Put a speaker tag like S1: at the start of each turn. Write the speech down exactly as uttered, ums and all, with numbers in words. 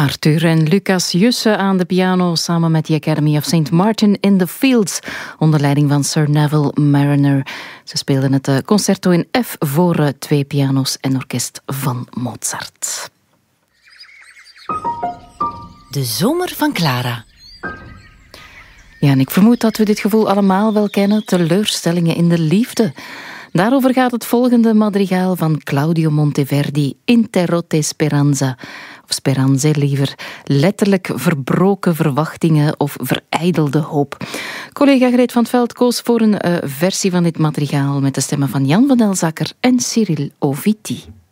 S1: Arthur en Lucas Jusse aan de piano samen met The Academy of Saint Martin in the Fields onder leiding van Sir Neville Marriner. Ze speelden het concerto in F voor twee piano's en orkest van Mozart.
S2: De zomer van Clara.
S1: Ja, en ik vermoed dat we dit gevoel allemaal wel kennen, teleurstellingen in de liefde. Daarover gaat het volgende madrigaal van Claudio Monteverdi, Interrotte Speranza. Of Speranze liever, letterlijk verbroken verwachtingen of verijdelde hoop. Collega Greet van 't Veld koos voor een uh, versie van dit madrigaal met de stemmen van Jan van Elzakker en Cyril Oviti.